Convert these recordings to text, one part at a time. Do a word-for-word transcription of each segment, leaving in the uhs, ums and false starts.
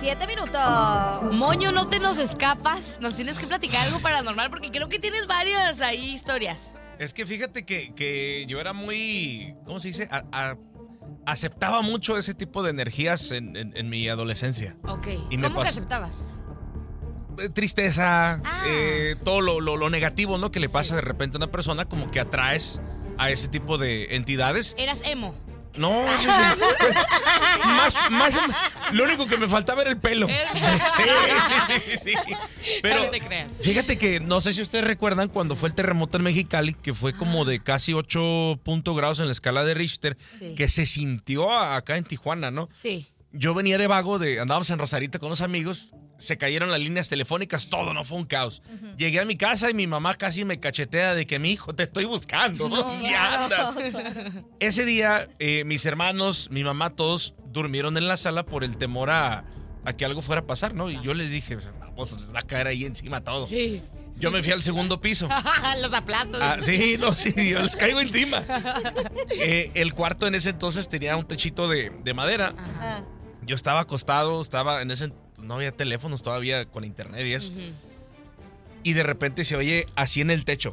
siete minutos. Moño, no te nos escapas. Nos tienes que platicar algo paranormal porque creo que tienes varias ahí historias. Es que fíjate que, que yo era muy, ¿cómo se dice? A, a, aceptaba mucho ese tipo de energías en, en, en mi adolescencia. Ok. Y me ¿Cómo que pas- aceptabas? Tristeza, Ah. eh, todo lo, lo, lo negativo, ¿no? Que le pasa de repente a una persona, como que atraes a ese tipo de entidades. Eras emo. No, sí, sí. más, más, lo único que me faltaba era el pelo. Sí, sí, sí, sí, sí. Pero No te creas. fíjate que no sé si ustedes recuerdan cuando fue el terremoto en Mexicali, que fue como de casi ocho puntos grados en la escala de Richter, Sí. que se sintió acá en Tijuana, ¿no? Sí. Yo venía de vago, de andábamos en Rosarito con unos amigos, se cayeron las líneas telefónicas, todo, no fue un caos. Uh-huh. Llegué a mi casa y mi mamá casi me cachetea de que, mi hijo, te estoy buscando, ¿dónde no, andas? Claro. Ese día, eh, mis hermanos, mi mamá, todos durmieron en la sala por el temor a, a que algo fuera a pasar, ¿no? Y yo les dije, vamos, les va a caer ahí encima todo. Sí. Yo me fui al segundo piso. Los aplatos. Ah, sí, no, sí, yo les caigo encima. Eh, el cuarto en ese entonces tenía un techito de, de madera. Ajá. Yo estaba acostado, estaba en ese... No había teléfonos todavía con internet y eso. Uh-huh. Y de repente se oye así en el techo.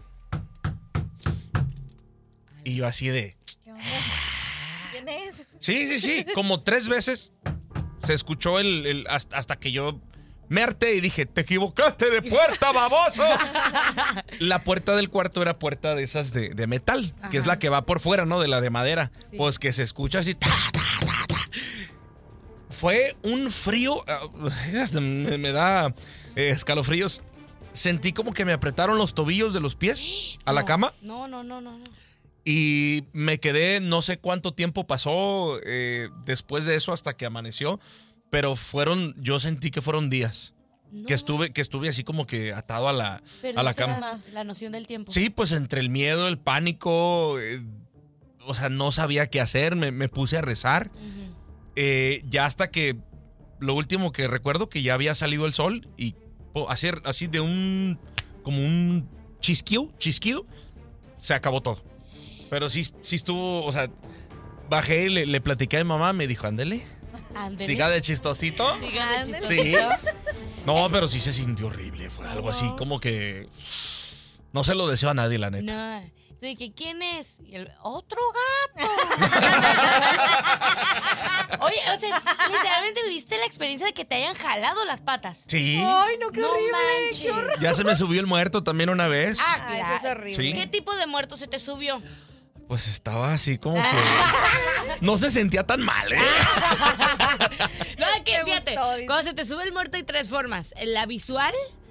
Y yo así de... ¿Qué onda? ¿Quién es? Sí, sí, sí. Como tres veces se escuchó el... el hasta, hasta que yo me harté y dije, te equivocaste de puerta, baboso. La puerta del cuarto era puerta de esas de, de metal, ajá, que es la que va por fuera, ¿no? De la de madera. Sí. Pues que se escucha así... Ta, ta, ta, ta. Fue un frío, uh, me, me da eh, escalofríos. Sentí como que me apretaron los tobillos de los pies a no, la cama. No, no, no, no, no. Y me quedé, no sé cuánto tiempo pasó eh, después de eso hasta que amaneció, pero fueron, yo sentí que fueron días. No. Que estuve, que estuve así como que atado a la, a la cama. La, la noción del tiempo. Sí, pues entre el miedo, el pánico, eh, o sea, no sabía qué hacer, me, me puse a rezar. Uh-huh. Eh, ya hasta que lo último que recuerdo que ya había salido el sol y hacer así de un como un chisquido, chisquido, se acabó todo. Pero sí, sí estuvo, o sea, bajé, le, le platiqué a mi mamá, me dijo, ándele, ándele, siga de chistosito. Siga de chistosito. Sí. No, pero sí se sintió horrible, fue algo así como que no se lo deseo a nadie, la neta. No. Dije, ¿quién es? Y el otro gato. Oye, o sea, literalmente viviste la experiencia de que te hayan jalado las patas. Sí. Ay, no, qué no horrible. Manches. Qué horror. Ya se me subió el muerto también una vez. Ah, claro. Eso es horrible. Sí. ¿Qué tipo de muerto se te subió? Pues estaba así como que... No se sentía tan mal, ¿eh? No, que fíjate, cuando se te sube el muerto hay tres formas. La visual...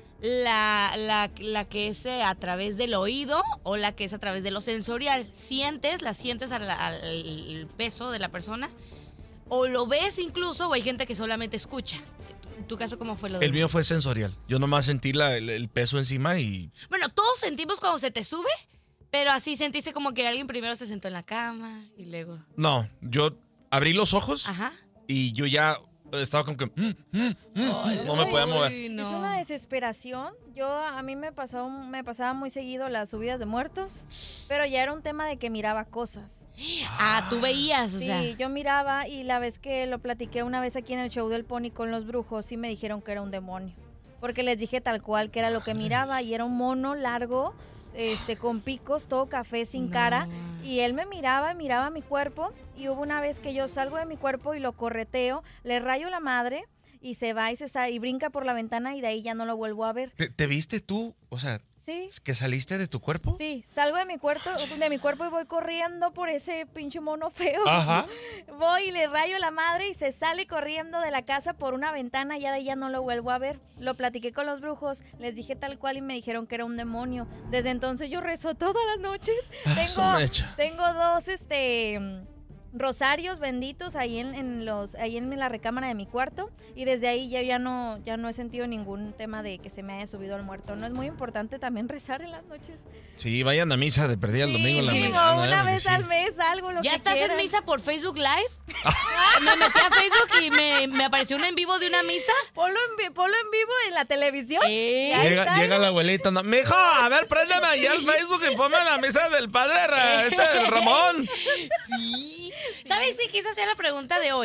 La, la, la que es a través del oído o la que es a través de lo sensorial. Sientes, la sientes al, al, al peso de la persona o lo ves incluso o hay gente que solamente escucha. ¿Tu, tu caso cómo fue lo de El mío fue sensorial. Yo nomás sentí la, el, el peso encima y... Bueno, todos sentimos cuando se te sube, pero así sentiste como que alguien primero se sentó en la cama y luego... No, yo abrí los ojos. Ajá. Y yo ya... Estaba como que... Mm, mm, mm, Ay, no me podía mover. No. Es una desesperación. Yo, a mí me pasó, me pasaba muy seguido las subidas de muertos, pero ya era un tema de que miraba cosas. Ah, tú veías, o sí, sea. Sí, yo miraba y la vez que lo platiqué una vez aquí en el show del Pony con los brujos, sí me dijeron que era un demonio. Porque les dije tal cual que era lo que miraba y era un mono largo, este, con picos, todo café, sin no. cara. Y él me miraba, miraba mi cuerpo y hubo una vez que yo salgo de mi cuerpo y lo correteo, le rayo la madre y se va y se sale, y brinca por la ventana y de ahí ya no lo vuelvo a ver. ¿Te, te viste tú? O sea, ¿sí? ¿Que saliste de tu cuerpo? Sí, salgo de mi cuerpo, de mi cuerpo y voy corriendo por ese pinche mono feo. Ajá. Voy y le rayo la madre y se sale corriendo de la casa por una ventana y ya de ahí ya no lo vuelvo a ver. Lo platiqué con los brujos, les dije tal cual y me dijeron que era un demonio. Desde entonces yo rezo todas las noches. Ah, tengo, tengo dos, este... rosarios benditos ahí en, en los ahí en la recámara de mi cuarto y desde ahí ya, ya no ya no he sentido ningún tema de que se me haya subido al muerto. No es muy importante también rezar en las noches. Sí, vayan a misa de perdida el sí, domingo en la sí, mañana. una ¿eh? vez sí. al mes, algo lo ¿Ya que estás quieran. en misa por Facebook Live? Me metí a Facebook y me, me apareció un en vivo de una misa. Ponlo en, ponlo en vivo en la televisión. ¿Eh? Llega, está, llega la abuelita, no, mijo, a ver, préndeme ahí al Facebook y ponme la misa del padre este, el Ramón. Sí. ¿Sabes si quise hacer la pregunta de hoy?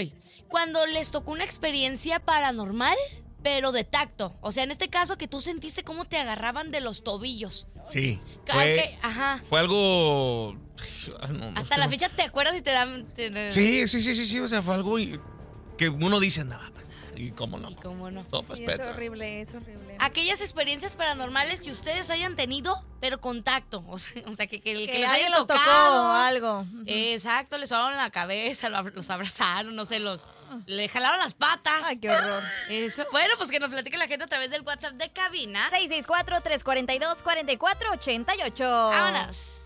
cuando les tocó una experiencia paranormal, pero de tacto. O sea, en este caso que tú sentiste cómo te agarraban de los tobillos. Sí. Fue, Fue, ajá. fue algo... No, no, Hasta la fecha te acuerdas y te dan... Te... Sí, sí, sí, sí, sí. O sea, fue algo que uno dice, no va a pasar. ¿Y cómo no? ¿Y cómo no? Sopa, Sí, es horrible, es horrible. Aquellas experiencias paranormales que ustedes hayan tenido, pero con tacto. O sea, o sea que, que, Que, que les alguien hayan los tocó tocado. o algo. Exacto, les sobaron la cabeza, los abrazaron, no sé, los... Le jalaron las patas. Ay, qué horror. Eso. Bueno, pues que nos platique la gente a través del WhatsApp de cabina. seis seis cuatro, tres cuatro dos, cuatro cuatro ocho ocho. Vámonos.